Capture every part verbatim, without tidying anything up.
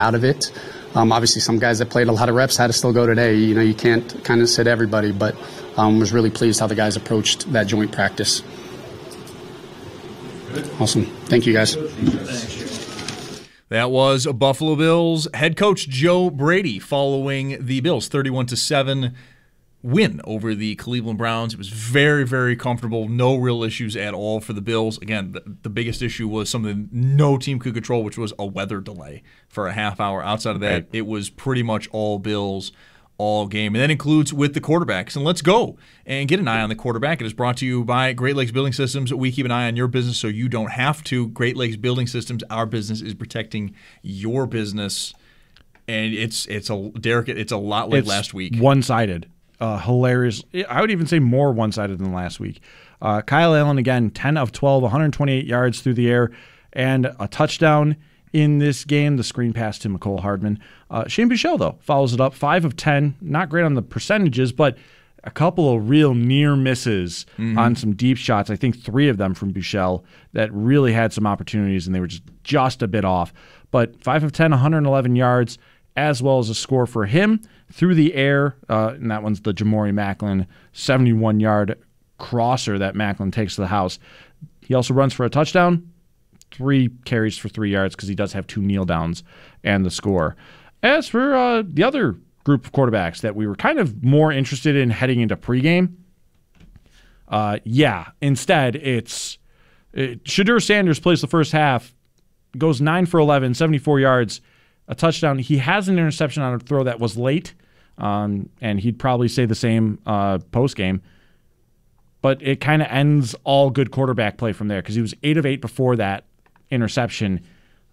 out of it. Um, obviously, some guys that played a lot of reps had to still go today. You know, you can't kind of sit everybody, but um, was really pleased how the guys approached that joint practice. Awesome. Thank you, guys. That was Buffalo Bills head coach Joe Brady following the Bills' thirty-one to seven win over the Cleveland Browns. It was very, very comfortable. No real issues at all for the Bills. Again, the, the biggest issue was something no team could control, which was a weather delay for a half hour. Outside of that, right. It was pretty much all Bills all game. And that includes with the quarterbacks. And let's go and get an eye on the quarterback. It is brought to you by Great Lakes Building Systems. We keep an eye on your business so you don't have to. Great Lakes Building Systems, our business is protecting your business. And it's, it's a, Derek, it's a lot like it's last week. One-sided. Uh, hilarious. I would even say more one-sided than last week. Uh, Kyle Allen, again, ten of twelve, one hundred twenty-eight yards through the air, and a touchdown in this game. The screen pass to Mecole Hardman. Uh, Shane Buechele, though, follows it up. five of ten. Not great on the percentages, but a couple of real near misses mm-hmm. on some deep shots. I think three of them from Buechele that really had some opportunities, and they were just, just a bit off. But five of ten, one hundred eleven yards, as well as a score for him through the air, uh, and that one's the Jamori Macklin seventy-one-yard crosser that Macklin takes to the house. He also runs for a touchdown, three carries for three yards because he does have two kneel downs and the score. As for uh, the other group of quarterbacks that we were kind of more interested in heading into pregame, uh, yeah, instead it's it, Shedeur Sanders plays the first half, goes nine for eleven, seventy-four yards, a touchdown. He has an interception on a throw that was late, um, and he'd probably say the same uh, post-game. But it kind of ends all good quarterback play from there because he was eight of eight before that interception.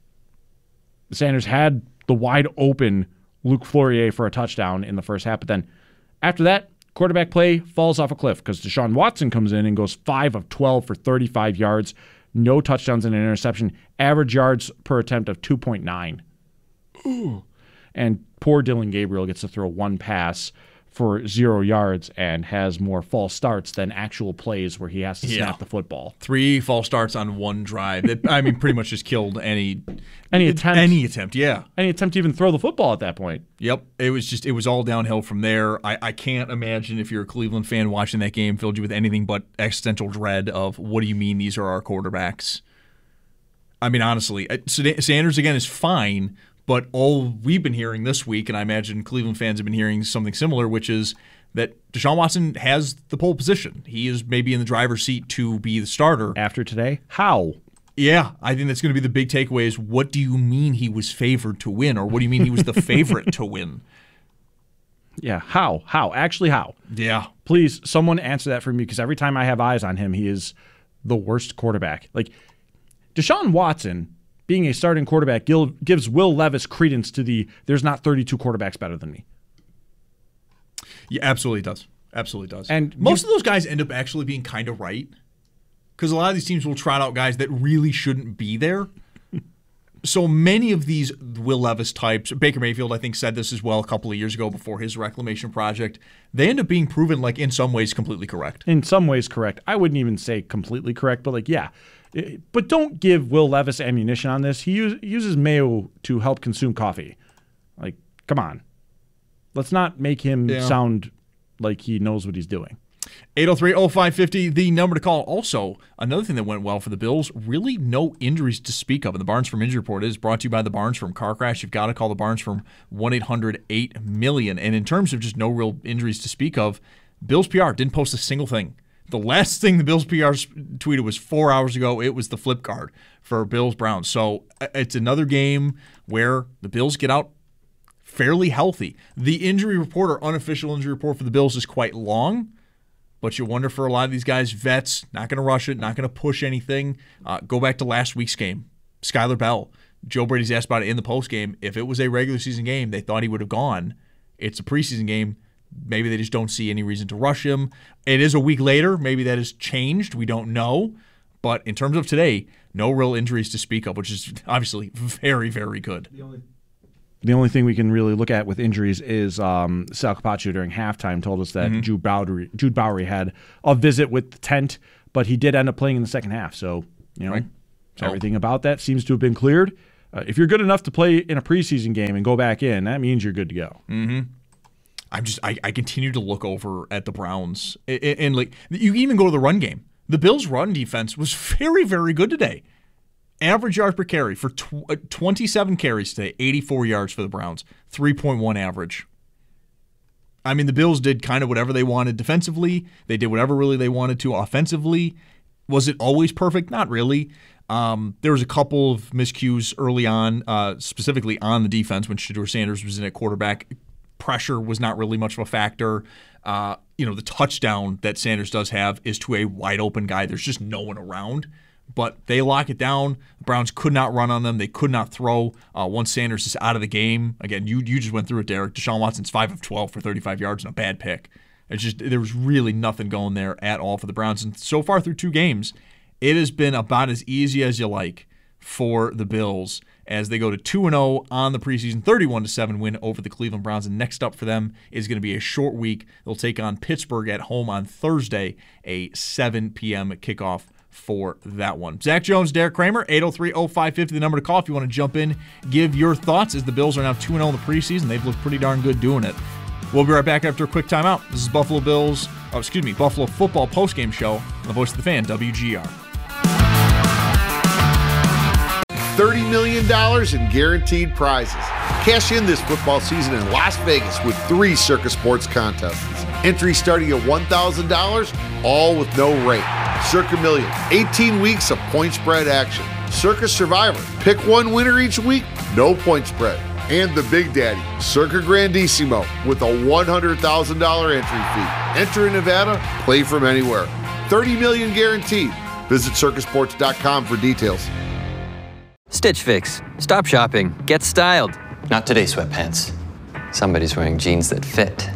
Sanders had the wide-open Luke Flourier for a touchdown in the first half, but then after that, quarterback play falls off a cliff because Deshaun Watson comes in and goes five of twelve for thirty-five yards, no touchdowns and an interception, average yards per attempt of two point nine. Ooh. And poor Dylan Gabriel gets to throw one pass for zero yards and has more false starts than actual plays where he has to yeah. snap the football. Three false starts on one drive. That, I mean, pretty much just killed any any attempt. Any attempt, yeah. Any attempt to even throw the football at that point. Yep. It was just it was all downhill from there. I, I can't imagine if you're a Cleveland fan watching that game filled you with anything but existential dread of what do you mean these are our quarterbacks? I mean, honestly, Sanders again is fine. But all we've been hearing this week, and I imagine Cleveland fans have been hearing something similar, which is that Deshaun Watson has the pole position. He is maybe in the driver's seat to be the starter. After today? How? Yeah, I think that's going to be the big takeaway is what do you mean he was favored to win, or what do you mean he was the favorite to win? Yeah, how? How? Actually, how? Yeah. Please, someone answer that for me, because every time I have eyes on him, he is the worst quarterback. Like, Deshaun Watson being a starting quarterback gives Will Levis credence to the there's not thirty-two quarterbacks better than me. Yeah, absolutely does. Absolutely does. And most you, of those guys end up actually being kind of right because a lot of these teams will trot out guys that really shouldn't be there. So many of these Will Levis types, Baker Mayfield I think said this as well a couple of years ago before his reclamation project, they end up being proven like in some ways completely correct. In some ways correct. I wouldn't even say completely correct, but like, yeah. But don't give Will Levis ammunition on this. He use, uses mayo to help consume coffee. Like, come on. Let's not make him yeah. sound like he knows what he's doing. eight oh three oh five five oh, the number to call. Also, another thing that went well for the Bills, really no injuries to speak of. And the Barnes Firm Injury Report is brought to you by the Barnes Firm Car Crash. You've got to call the Barnes Firm one eight hundred eight million. And in terms of just no real injuries to speak of, Bills P R didn't post a single thing. The last thing the Bills P R tweeted was four hours ago. It was the flip card for Bills-Browns. So it's another game where the Bills get out fairly healthy. The injury report or unofficial injury report for the Bills is quite long, but you wonder for a lot of these guys, vets, not going to rush it, not going to push anything. Uh, go back to last week's game. Skyler Bell. Joe Brady's asked about it in the postgame. If it was a regular season game, they thought he would have gone. It's a preseason game. Maybe they just don't see any reason to rush him. It is a week later. Maybe that has changed. We don't know. But in terms of today, no real injuries to speak of, which is obviously very, very good. The only, the only thing we can really look at with injuries is um, Sal Capaccio during halftime told us that mm-hmm. Jude Bowery, Jude Bowery had a visit with the tent, but he did end up playing in the second half. So, you know, right. so, everything about that seems to have been cleared. Uh, if you're good enough to play in a preseason game and go back in, that means you're good to go. Mm-hmm. I'm just I, I continue to look over at the Browns, and, and like you even go to the run game. The Bills' run defense was very, very good today. Average yards per carry for tw- twenty-seven carries today, eighty-four yards for the Browns, three point one average. I mean, the Bills did kind of whatever they wanted defensively. They did whatever really they wanted to offensively. Was it always perfect? Not really. Um, there was a couple of miscues early on, uh, specifically on the defense when Shedeur Sanders was in at quarterback. Pressure was not really much of a factor. Uh, you know, the touchdown that Sanders does have is to a wide open guy. There's just no one around. But they lock it down. The Browns could not run on them. They could not throw. Uh, once Sanders is out of the game, again, you you just went through it, Derek. Deshaun Watson's five of twelve for thirty-five yards and a bad pick. It's just there was really nothing going there at all for the Browns. And so far through two games, it has been about as easy as you like for the Bills as they go to two and oh on the preseason, thirty-one to seven win over the Cleveland Browns. And next up for them is going to be a short week. They'll take on Pittsburgh at home on Thursday, a seven p.m. kickoff for that one. Zach Jones, Derek Kramer, eight oh three oh five five oh, the number to call if you want to jump in, give your thoughts, as the Bills are now two and oh in the preseason. They've looked pretty darn good doing it. We'll be right back after a quick timeout. This is Buffalo Bills, oh, excuse me, Buffalo Football postgame show on the Voice of the Fan, W G R. thirty million dollars in guaranteed prizes. Cash in this football season in Las Vegas with three Circa Sports contests. Entry starting at one thousand dollars, all with no rate. Circa Million, eighteen weeks of point spread action. Circa Survivor, pick one winner each week, no point spread. And the Big Daddy, Circa Grandissimo, with a one hundred thousand dollars entry fee. Enter in Nevada, play from anywhere. thirty million dollars guaranteed. Visit circa sports dot com for details. Stitch Fix. Stop shopping. Get styled. Not today, sweatpants. Somebody's wearing jeans that fit.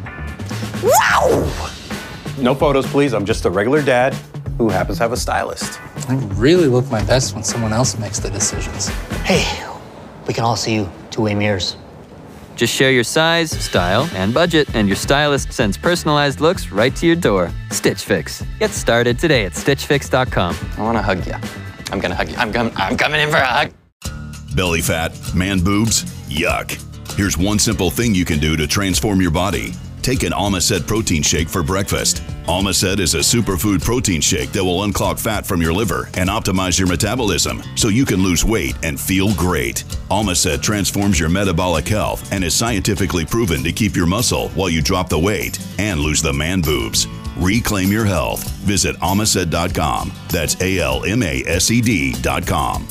Wow! No photos, please. I'm just a regular dad who happens to have a stylist. I really look my best when someone else makes the decisions. Hey, we can all see you two-way mirrors. Just share your size, style, and budget, and your stylist sends personalized looks right to your door. Stitch Fix. Get started today at stitch fix dot com. I want to hug you. I'm going to hug you. I'm, com- I'm coming in for a hug. Belly fat, man boobs, yuck. Here's one simple thing you can do to transform your body. Take an Almacet protein shake for breakfast. Almacet is a superfood protein shake that will unclog fat from your liver and optimize your metabolism so you can lose weight and feel great. Almacet transforms your metabolic health and is scientifically proven to keep your muscle while you drop the weight and lose the man boobs. Reclaim your health. Visit almacet dot com. That's A L M A S E D dot com.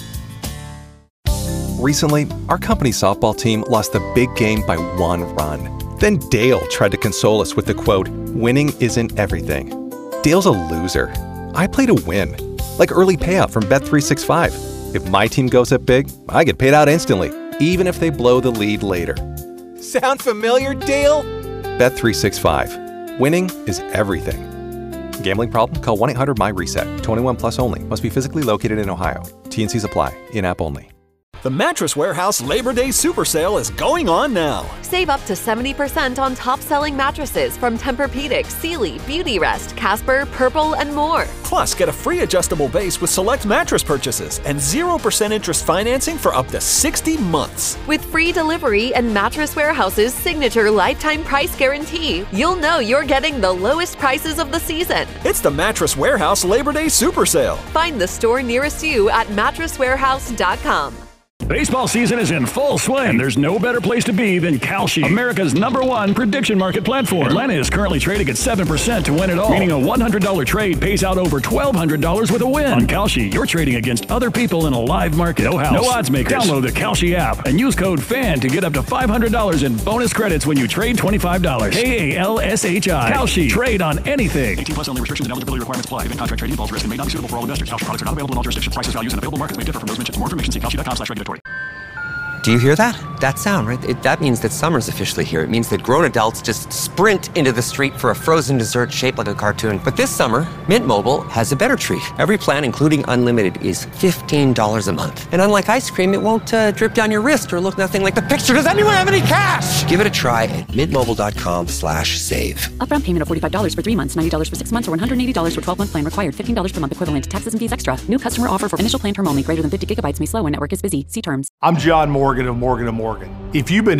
Recently, our company softball team lost the big game by one run. Then Dale tried to console us with the quote, "Winning isn't everything." Dale's a loser. I play to win. Like early payout from Bet three sixty-five. If my team goes up big, I get paid out instantly, even if they blow the lead later. Sound familiar, Dale? Bet three sixty-five. Winning is everything. Gambling problem? Call one eight hundred M Y reset. twenty-one plus only. Must be physically located in Ohio. T and Cs apply. In-app only. The Mattress Warehouse Labor Day Super Sale is going on now. Save up to seventy percent on top-selling mattresses from Tempur-Pedic, Sealy, Beautyrest, Casper, Purple, and more. Plus, get a free adjustable base with select mattress purchases and zero percent interest financing for up to sixty months. With free delivery and Mattress Warehouse's signature lifetime price guarantee, you'll know you're getting the lowest prices of the season. It's the Mattress Warehouse Labor Day Super Sale. Find the store nearest you at mattress warehouse dot com. Baseball season is in full swing. There's no better place to be than Kalshi, America's number one prediction market platform. Atlanta is currently trading at seven percent to win it all, meaning a one hundred dollars trade pays out over twelve hundred dollars with a win. On Kalshi, you're trading against other people in a live market. No house, no odds makers. Download the Kalshi app and use code FAN to get up to five hundred dollars in bonus credits when you trade twenty-five dollars. K A L S H I. Kalshi. Trade on anything. eighteen plus only. Restrictions and eligibility requirements apply. Even contract trading involves risk and may not be suitable for all investors. Kalshi products are not available in all jurisdictions. Prices, values, and available markets may differ from those mentioned. For more information, see kalshi dot com slash regulatory. Do you hear that? That sound, right? It, that means that summer's officially here. It means that grown adults just sprint into the street for a frozen dessert shaped like a cartoon. But this summer, Mint Mobile has a better treat. Every plan, including unlimited, is fifteen dollars a month. And unlike ice cream, it won't uh, drip down your wrist or look nothing like the picture. Does anyone have any cash? Give it a try at mintmobile.com slash save. Upfront payment of forty-five dollars for three months, ninety dollars for six months, or one hundred eighty dollars for twelve-month plan required. fifteen dollars per month equivalent. Taxes and fees extra. New customer offer for initial plan term only. Greater than fifty gigabytes may slow when network is busy. See terms. I'm John Morgan of Morgan and Morgan. If you've been